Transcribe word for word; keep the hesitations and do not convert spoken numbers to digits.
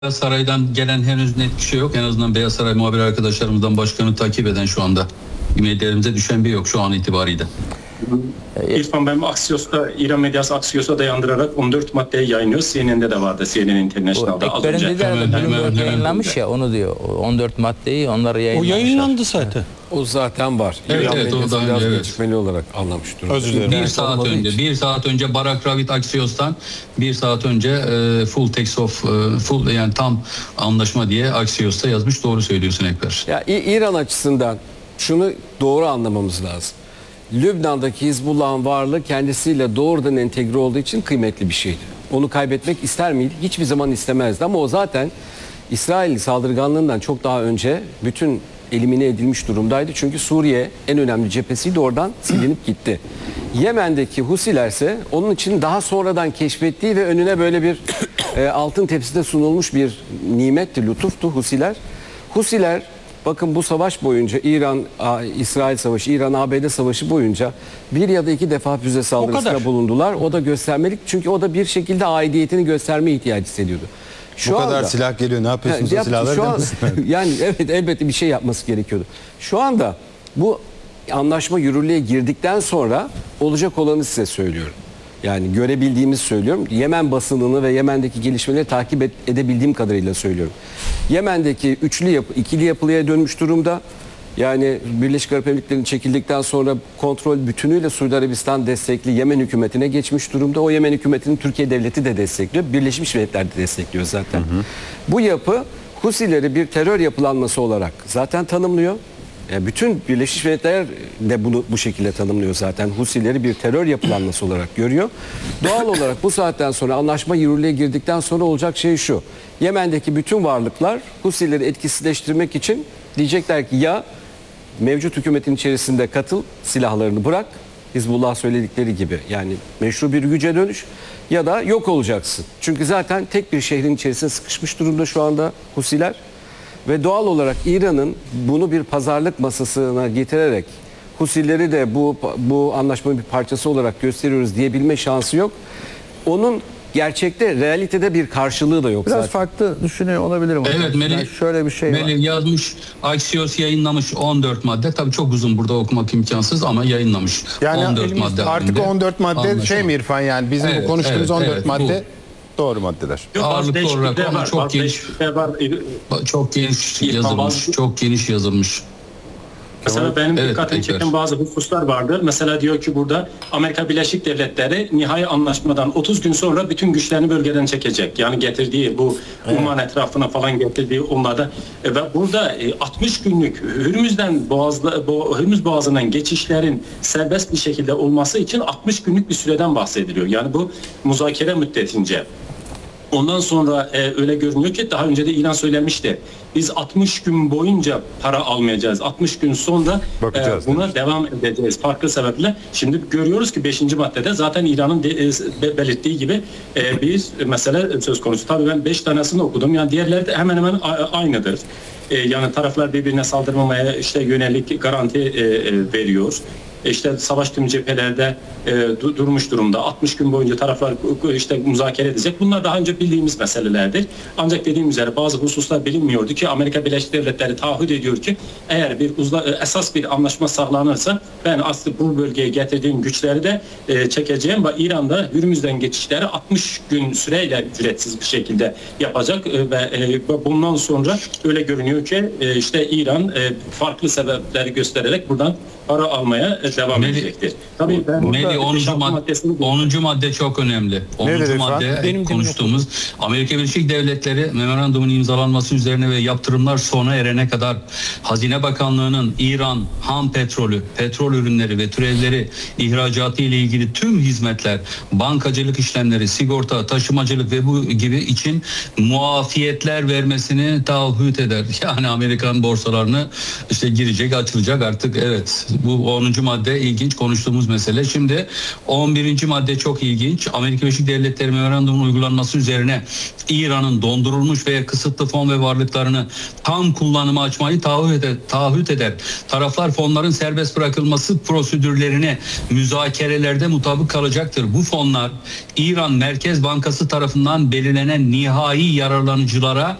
Beyaz Saray'dan gelen henüz net bir şey yok. En azından Beyaz Saray muhabir arkadaşlarımızdan başkanı takip eden şu anda medyalarımıza düşen bir yok şu an itibariyle. İrfan Bey Axios'ta, İran medyası Axios'a dayandırarak on dört maddeyi yayınlıyor. C N N'de de vardı. C N N International'da az önce. Bloomberg yayınlamış ya, onu diyor. on dört maddeyi onları yayınlamışlar. O yayınlandı zaten. O zaten var. Evet, İran evet, medyası o da- biraz evet. gecikmeli olarak anlamış durumda. Özür dilerim. Bir saat önce, bir saat önce Barak Ravit Axios'tan bir saat önce e, full text of, e, full yani tam anlaşma diye Axios'ta yazmış. Doğru söylüyorsun Ekber. Ya İ- İran açısından şunu doğru anlamamız lazım. Lübnan'daki Hizbullah'ın varlığı kendisiyle doğrudan entegre olduğu için kıymetli bir şeydi. Onu kaybetmek ister miydi? Hiçbir zaman istemezdi ama o zaten İsrail saldırganlığından çok daha önce bütün elimine edilmiş durumdaydı. Çünkü Suriye en önemli cephesiydi, oradan silinip gitti. Yemen'deki Husiler ise onun için daha sonradan keşfettiği ve önüne böyle bir e, altın tepside sunulmuş bir nimetti, lütuftu Husiler. Husiler bakın bu savaş boyunca İran, A- İsrail savaşı, İran A B D savaşı boyunca bir ya da iki defa füze saldırısında kadar. bulundular. O da göstermelik çünkü o da bir şekilde aidiyetini gösterme ihtiyacı hissediyordu. Şu Bu kadar anda- silah geliyor, ne yapıyorsunuz Ha, o yap- silahları? şu değil an- mi? yani evet, elbette bir şey yapması gerekiyordu. Şu anda bu anlaşma yürürlüğe girdikten sonra olacak olanı size söylüyorum. Yani görebildiğimiz söylüyorum. Yemen basınını ve Yemen'deki gelişmeleri takip et- edebildiğim kadarıyla söylüyorum. Yemen'deki üçlü yapı, ikili yapılıya dönmüş durumda. Yani Birleşik Arap Emirlikleri'nin çekildikten sonra kontrol bütünüyle Suudi Arabistan destekli Yemen hükümetine geçmiş durumda. O Yemen hükümetini Türkiye devleti de destekliyor. Birleşmiş Milletler de destekliyor zaten. Hı hı. Bu yapı Husileri bir terör yapılanması olarak zaten tanımlıyor. Yani bütün Birleşmiş Milletler de bunu bu şekilde tanımlıyor zaten. Husileri bir terör yapılanması olarak görüyor. Doğal olarak bu saatten sonra anlaşma yürürlüğe girdikten sonra olacak şey şu. Yemen'deki bütün varlıklar Husileri etkisizleştirmek için diyecekler ki ya mevcut hükümetin içerisinde katıl, silahlarını bırak. Hizbullah söyledikleri gibi yani meşru bir güce dönüş ya da yok olacaksın. Çünkü zaten tek bir şehrin içerisinde sıkışmış durumda şu anda Husiler. Ve doğal olarak İran'ın bunu bir pazarlık masasına getirerek Husileri de bu bu anlaşmanın bir parçası olarak gösteriyoruz diyebilme şansı yok. Onun gerçekte, realitede bir karşılığı da yok Biraz zaten. farklı düşünüyor olabilirim. hocam. Evet Melih, Yani şöyle bir şey var. Melih yazmış, Axios yayınlamış on dört madde. Tabii çok uzun, burada okumak imkansız ama yayınlamış. Yani on dört madde artık halinde on dört madde anlaşma. şey mi İrfan, yani bizim Evet, bu konuştuğumuz evet, on dört evet, madde doğru maddeler. Yok, bazı Ağırlıklı olarak değişiklikler ama var. çok bazı geniş. değişiklikler var. Çok geniş İrfan, yazılmış, bazı- çok geniş yazılmış. Mesela benim Evet, dikkatimi Ekber. çeken bazı hususlar vardır. Mesela diyor ki burada Amerika Birleşik Devletleri nihai anlaşmadan otuz gün sonra bütün güçlerini bölgeden çekecek. Yani getirdiği bu Umman etrafına falan getirdiği onlarda e, ve burada e, altmış günlük Hürmüz'den Boğazla, Bo, Hürmüz Boğazı'ndan geçişlerin serbest bir şekilde olması için altmış günlük bir süreden bahsediliyor. Yani bu muzakere müddetince. Ondan sonra e, öyle görünüyor ki daha önce de İran söylemişti. Biz altmış gün boyunca para almayacağız. altmış gün sonra e, Bakacağız buna demiş. devam edeceğiz farklı sebeple. Şimdi görüyoruz ki beşinci maddede zaten İran'ın de, e, belirttiği gibi e, bir mesele söz konusu. Tabii ben beş tanesini okudum. Yani diğerleri de hemen hemen a- aynıdır. E, yani taraflar birbirine saldırmamaya işte yönelik garanti e, e, veriyor. İşte savaş tüm cephelerde e, du- durmuş durumda. altmış gün boyunca taraflar e, işte müzakere edecek. Bunlar daha önce bildiğimiz meselelerdir. Ancak dediğim üzere bazı hususlar bilinmiyordu ki Amerika Birleşik Devletleri taahhüt ediyor ki eğer bir uzla, e, esas bir anlaşma sağlanırsa ben aslında bu bölgeye getirdiğim güçleri de e, çekeceğim ve İran'da Hürmüz'den geçişleri altmış gün süreyle ücretsiz bir şekilde yapacak e, ve e, bundan sonra öyle görünüyor ki e, işte İran e, farklı sebepleri göstererek buradan para almaya e, devam Melih- edecektir. Tabii ben Melih onuncu şartlı madde, maddesini- onuncu madde çok önemli. onuncu İrfan? madde Benim konuştuğumuz Amerika Birleşik Devletleri memorandumun imzalanması üzerine ve yaptırımlar sona erene kadar Hazine Bakanlığı'nın İran ham petrolü, petrol ürünleri ve türevleri ihracatı ile ilgili tüm hizmetler, bankacılık işlemleri, sigorta, taşımacılık ve bu gibi için muafiyetler vermesini taahhüt eder. Yani Amerikan borsalarını işte girecek, açılacak artık, evet. Bu onuncu madde madde ilginç, konuştuğumuz mesele. Şimdi on birinci madde çok ilginç. Amerika Birleşik Devletleri memorandumunun uygulanması üzerine İran'ın dondurulmuş veya kısıtlı fon ve varlıklarını tam kullanıma açmayı taahhüt eder. Taahhüt eder. Taraflar fonların serbest bırakılması prosedürlerine müzakerelerde mutabık kalacaktır. Bu fonlar İran Merkez Bankası tarafından belirlenen nihai yararlanıcılara